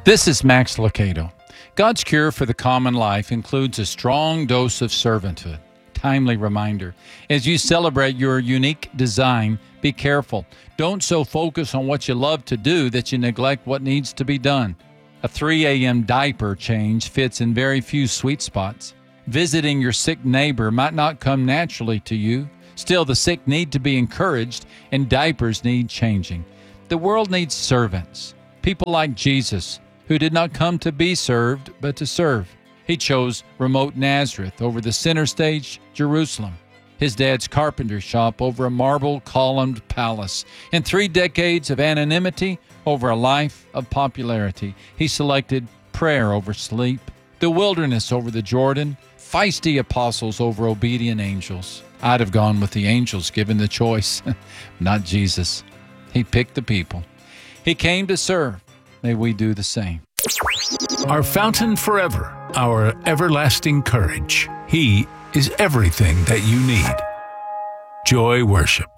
This is Max Lucado. God's cure for the common life includes a strong dose of servanthood. Timely reminder. As you celebrate your unique design, be careful. Don't so focus on what you love to do that you neglect what needs to be done. A 3 a.m. diaper change fits in very few sweet spots. Visiting your sick neighbor might not come naturally to you. Still, the sick need to be encouraged, and diapers need changing. The world needs servants, people like Jesus, who did not come to be served, but to serve. He chose remote Nazareth over the center stage, Jerusalem, his dad's carpenter shop over a marble-columned palace, and 3 decades of anonymity over a life of popularity. He selected prayer over sleep, the wilderness over the Jordan, feisty apostles over obedient angels. I'd have gone with the angels given the choice, not Jesus. He picked the people. He came to serve. May we do the same. Our fountain forever, our everlasting courage. He is everything that you need. Joy Worship.